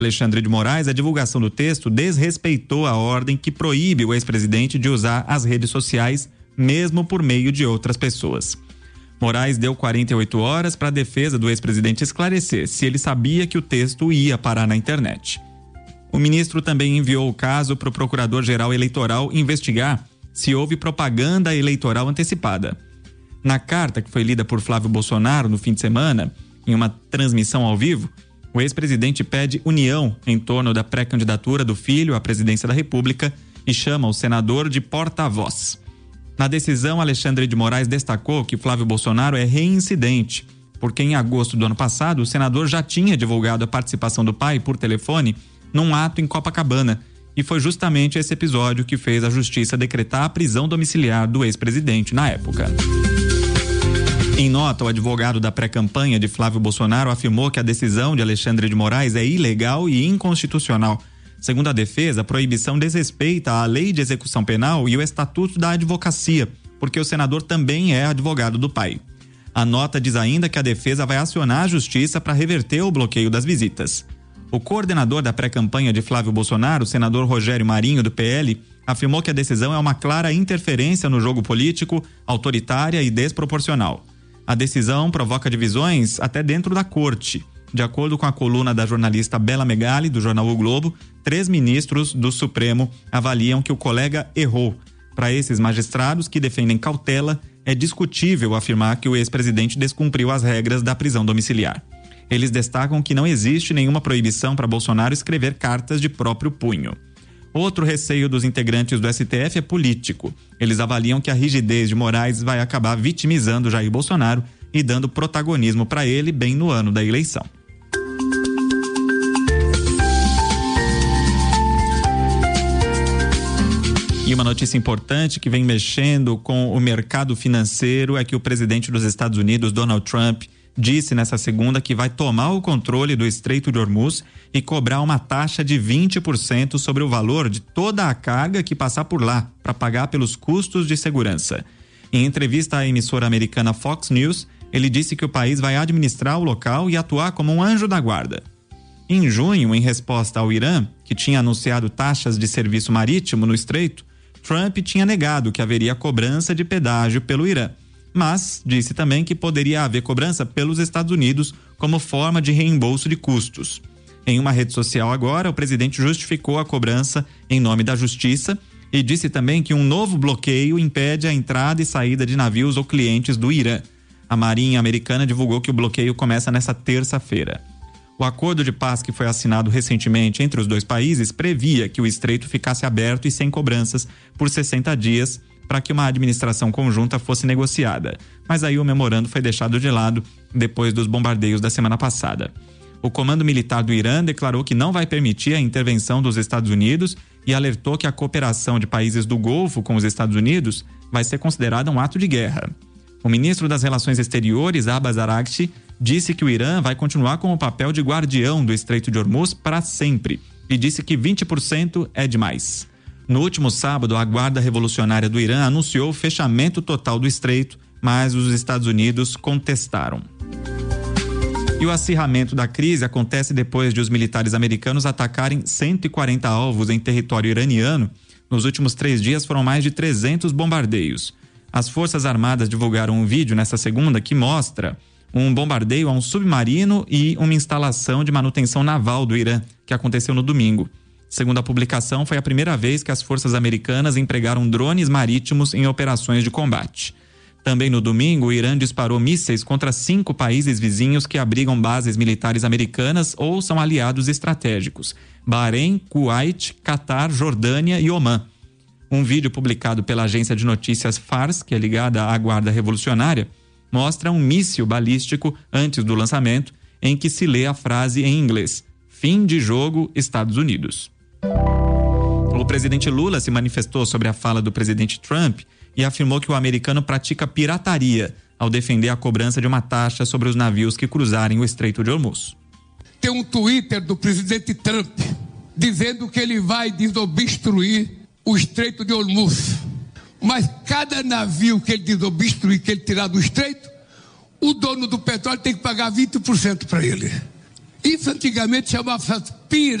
Alexandre de Moraes, a divulgação do texto desrespeitou a ordem que proíbe o ex-presidente de usar as redes sociais, mesmo por meio de outras pessoas. Moraes deu 48 horas para a defesa do ex-presidente esclarecer se ele sabia que o texto ia parar na internet. O ministro também enviou o caso para o Procurador-Geral Eleitoral investigar se houve propaganda eleitoral antecipada. Na carta que foi lida por Flávio Bolsonaro no fim de semana, em uma transmissão ao vivo, o ex-presidente pede união em torno da pré-candidatura do filho à presidência da República e chama o senador de porta-voz. Na decisão, Alexandre de Moraes destacou que Flávio Bolsonaro é reincidente, porque em agosto do ano passado o senador já tinha divulgado a participação do pai por telefone num ato em Copacabana, e foi justamente esse episódio que fez a justiça decretar a prisão domiciliar do ex-presidente na época. Em nota, o advogado da pré-campanha de Flávio Bolsonaro afirmou que a decisão de Alexandre de Moraes é ilegal e inconstitucional. Segundo a defesa, a proibição desrespeita a Lei de Execução Penal e o Estatuto da Advocacia, porque o senador também é advogado do pai. A nota diz ainda que a defesa vai acionar a justiça para reverter o bloqueio das visitas. O coordenador da pré-campanha de Flávio Bolsonaro, o senador Rogério Marinho, do PL, afirmou que a decisão é uma clara interferência no jogo político, autoritária e desproporcional. A decisão provoca divisões até dentro da corte. De acordo com a coluna da jornalista Bela Megali, do jornal O Globo, 3 ministros do Supremo avaliam que o colega errou. Para esses magistrados que defendem cautela, é discutível afirmar que o ex-presidente descumpriu as regras da prisão domiciliar. Eles destacam que não existe nenhuma proibição para Bolsonaro escrever cartas de próprio punho. Outro receio dos integrantes do STF é político. Eles avaliam que a rigidez de Moraes vai acabar vitimizando Jair Bolsonaro e dando protagonismo para ele bem no ano da eleição. E uma notícia importante que vem mexendo com o mercado financeiro é que o presidente dos Estados Unidos, Donald Trump, disse nessa segunda que vai tomar o controle do Estreito de Hormuz e cobrar uma taxa de 20% sobre o valor de toda a carga que passar por lá, para pagar pelos custos de segurança. Em entrevista à emissora americana Fox News, ele disse que o país vai administrar o local e atuar como um anjo da guarda. Em junho, em resposta ao Irã, que tinha anunciado taxas de serviço marítimo no Estreito, Trump tinha negado que haveria cobrança de pedágio pelo Irã, mas disse também que poderia haver cobrança pelos Estados Unidos como forma de reembolso de custos. Em uma rede social agora, o presidente justificou a cobrança em nome da justiça e disse também que um novo bloqueio impede a entrada e saída de navios ou clientes do Irã. A Marinha americana divulgou que o bloqueio começa nesta terça-feira. O acordo de paz que foi assinado recentemente entre os dois países previa que o estreito ficasse aberto e sem cobranças por 60 dias para que uma administração conjunta fosse negociada. Mas aí o memorando foi deixado de lado depois dos bombardeios da semana passada. O comando militar do Irã declarou que não vai permitir a intervenção dos Estados Unidos e alertou que a cooperação de países do Golfo com os Estados Unidos vai ser considerada um ato de guerra. O ministro das Relações Exteriores, Abbas Araghchi, disse que o Irã vai continuar com o papel de guardião do Estreito de Hormuz para sempre e disse que 20% é demais. No último sábado, a Guarda Revolucionária do Irã anunciou o fechamento total do estreito, mas os Estados Unidos contestaram. E o acirramento da crise acontece depois de os militares americanos atacarem 140 alvos em território iraniano. Nos últimos 3 dias foram mais de 300 bombardeios. As Forças Armadas divulgaram um vídeo nesta segunda que mostra um bombardeio a um submarino e uma instalação de manutenção naval do Irã, que aconteceu no domingo. Segundo a publicação, foi a primeira vez que as forças americanas empregaram drones marítimos em operações de combate. Também no domingo, o Irã disparou mísseis contra 5 países vizinhos que abrigam bases militares americanas ou são aliados estratégicos: Bahrein, Kuwait, Catar, Jordânia e Omã. Um vídeo publicado pela agência de notícias Fars, que é ligada à Guarda Revolucionária, mostra um míssil balístico antes do lançamento, em que se lê a frase em inglês: "Fim de jogo, Estados Unidos". O presidente Lula se manifestou sobre a fala do presidente Trump e afirmou que o americano pratica pirataria ao defender a cobrança de uma taxa sobre os navios que cruzarem o Estreito de Hormuz. Tem um Twitter do presidente Trump dizendo que ele vai desobstruir o Estreito de Hormuz. Mas cada navio que ele desobstruir, que ele tirar do estreito, o dono do petróleo tem que pagar 20% para ele. Isso antigamente chamava pirata.